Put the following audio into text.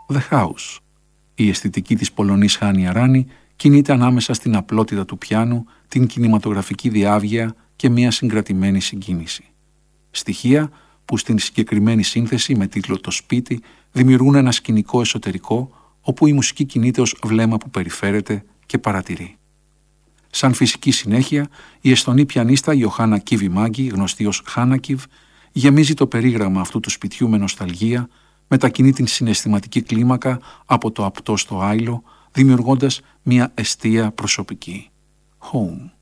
The House. Η αισθητική της Πολωνής Χάνι Αράνη κινείται ανάμεσα στην απλότητα του πιάνου, την κινηματογραφική διάβγεια και μια συγκρατημένη συγκίνηση. Στοιχεία που στην συγκεκριμένη σύνθεση με τίτλο «Το σπίτι» δημιουργούν ένα σκηνικό εσωτερικό όπου η μουσική κινείται ως βλέμμα που περιφέρεται και παρατηρεί. Σαν φυσική συνέχεια, η εστονή πιανίστα Ιωάννα Κίβι-Μάγκη, γνωστή ως Χάνακιβ, γεμίζει το περίγραμμα αυτού του σπιτιού με νοσταλγία, μετακινεί την συναισθηματική κλίμακα από το απτό στο άειλο, δημιουργώντας μια εστία προσωπική. Home.